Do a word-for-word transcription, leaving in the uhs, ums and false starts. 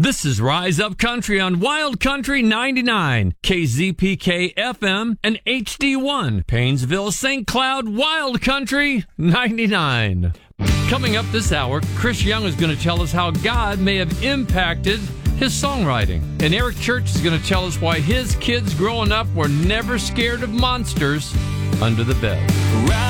This is Rise Up Country on Wild Country ninety-nine, K Z P K F M, and H D one, Paynesville, Saint Cloud, Wild Country ninety-nine. Coming up this hour, Chris Young is going to tell us how God may have impacted his songwriting. And Eric Church is going to tell us why his kids growing up were never scared of monsters under the bed.